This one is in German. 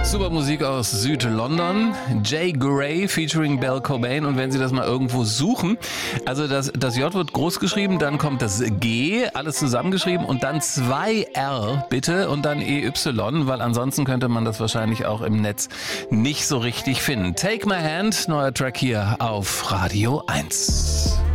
Super Musik aus Süd-London. Jay Gray featuring Belle Cobain. Und wenn Sie das mal irgendwo suchen, also das J wird groß geschrieben, dann kommt das G, alles zusammengeschrieben und dann 2 R bitte und dann EY, weil ansonsten könnte man das wahrscheinlich auch im Netz nicht so richtig finden. Take My Hand, neuer Track hier auf Radio 1.